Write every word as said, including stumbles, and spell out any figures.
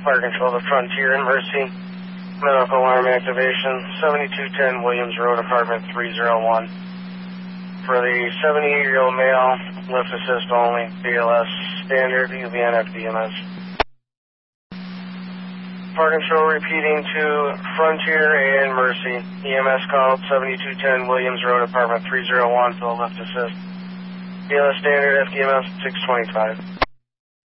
Fire Control to Frontier and Mercy. Medical alarm activation, seventy-two ten Williams Road, apartment three oh one. For the seventy-eight-year-old male, lift assist only, B L S standard, U V N F D M S. Fire Control repeating to Frontier and Mercy. E M S called seventy-two ten Williams Road, apartment three oh one for the lift assist. B L S standard, F D M S six twenty-five.